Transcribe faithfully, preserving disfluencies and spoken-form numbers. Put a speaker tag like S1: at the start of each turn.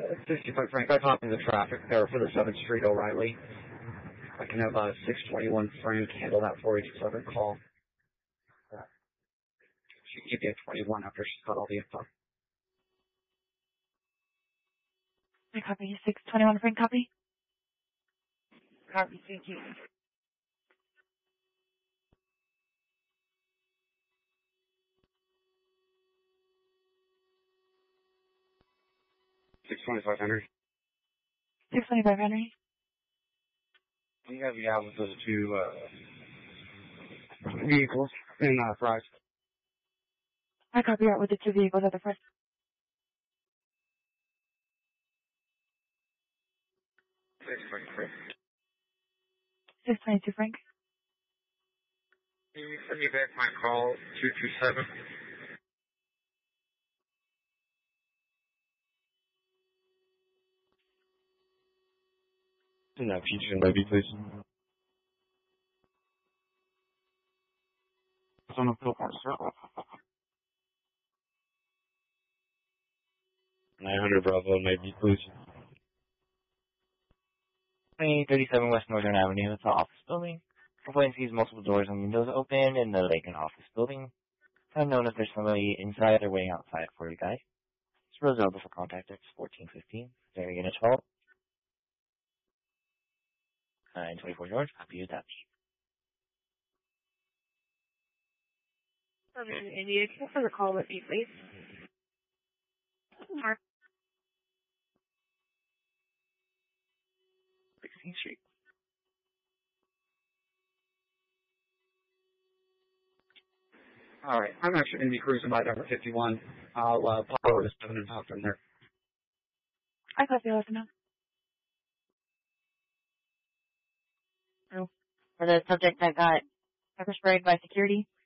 S1: sixty-five Frank, I've hopped in the traffic there for the seventh Street O'Reilly. I can have uh, six twenty-one Frank handle that four eighty-seven call. She can give you a twenty-one after she's got all the info.
S2: I copy. six twenty-one Frank, copy. Copy, thank you.
S1: six twenty-five Henry.
S2: six twenty-five Henry.
S1: We have you out with those two uh, vehicles in uh, Fries.
S2: I copy out with the two vehicles at the front.
S1: six twenty-three.
S2: six twenty-two Frank.
S1: Can you send me back my call, two two seven? No, Peach and Levy, please. It's on the field part, sir. nine hundred Bravo, maybe, please.
S3: twenty thirty-seven West Northern Avenue. It's an office building. Complaint sees multiple doors and windows open in the Lake and office building. Unknown if there's somebody inside or waiting outside for you guys. It's reserved for contact. It's fourteen fifteen. There, unit twelve. nine twenty-four George. Copy of that.
S2: India, can I have a call with you, please? Mark. sixteenth Street.
S1: All right. I'm actually going to be cruising by number fifty-one. I'll uh, pop over to seven and hop from there.
S2: I copy, let know. Oh. For the subject that got pepper sprayed by security,